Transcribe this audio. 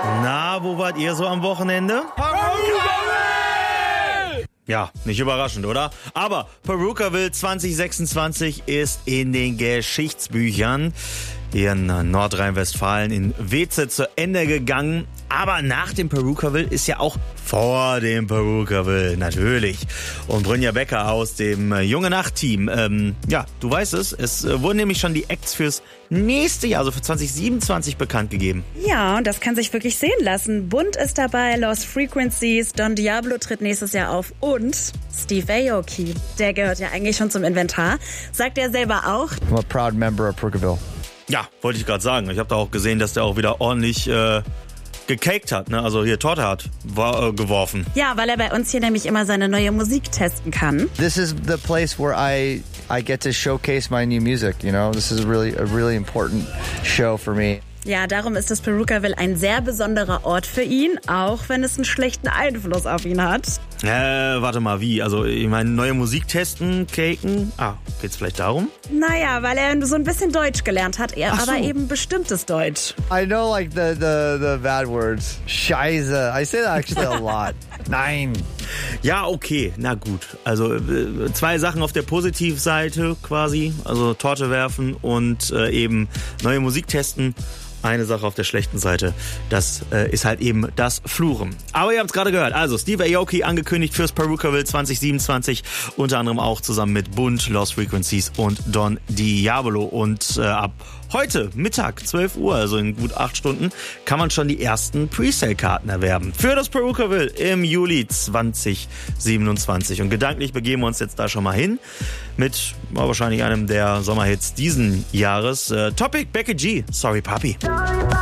Na, wo wart ihr so am Wochenende? Ja, nicht überraschend, oder? Aber Perukaville 2026 ist in den Geschichtsbüchern hier in Nordrhein-Westfalen in Weeze zu Ende gegangen. Aber nach dem Perukaville ist ja auch vor dem Perukaville, natürlich. Und Brynja Becker aus dem Junge Nacht-Team. Ja, du weißt es wurden nämlich schon die Acts fürs nächste Jahr, also für 2027 bekannt gegeben. Ja, und das kann sich wirklich sehen lassen. Bunt ist dabei, Lost Frequencies, Don Diablo tritt nächstes Jahr auf und Steve Aoki. Der gehört ja eigentlich schon zum Inventar. Sagt er selber auch. I'm a proud member of Perukaville. Ja, wollte ich gerade sagen. Ich habe da auch gesehen, dass der auch wieder ordentlich gecaked hat, ne? Also hier Torte hat geworfen. Ja, weil er bei uns hier nämlich immer seine neue Musik testen kann. This is the place where I get to showcase my new music, you know? This is a really important show for me. Ja, darum ist das Perukaville ein sehr besonderer Ort für ihn, auch wenn es einen schlechten Einfluss auf ihn hat. Warte mal, wie? Also, ich meine, neue Musik testen, caken? Geht's vielleicht darum? Naja, weil er so ein bisschen Deutsch gelernt hat, aber eben bestimmtes Deutsch. I know like the bad words. Scheiße. I say that actually a lot. Nein. Ja, okay, na gut. Also 2 Sachen auf der Positivseite quasi, also Torte werfen und eben neue Musik testen. Eine Sache auf der schlechten Seite, das ist halt eben das Fluchen. Aber ihr habt es gerade gehört, also Steve Aoki angekündigt fürs Perukaville 2027, unter anderem auch zusammen mit Bunt, Lost Frequencies und Don Diablo. Und ab heute Mittag, 12 Uhr, also in gut 8 Stunden, kann man schon die ersten Presale-Karten erwerben für das Perukaville im Juli 2027. Und gedanklich begeben wir uns jetzt da schon mal hin mit wahrscheinlich einem der Sommerhits diesen Jahres. Topic, Becky G, Sorry Papi.